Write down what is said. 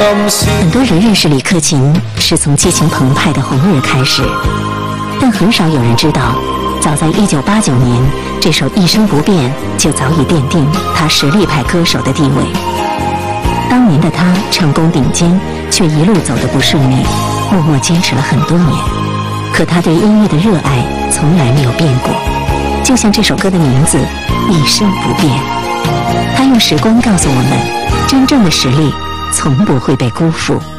很多人认识李克勤是从激情澎湃的红日开始，但很少有人知道，早在1989年，这首《一生不变》就早已奠定他实力派歌手的地位。当年的他唱功顶尖，却一路走得不顺利，默默坚持了很多年。可他对音乐的热爱从来没有变过，就像这首歌的名字《一生不变》。他用时光告诉我们，真正的实力从不会被辜负。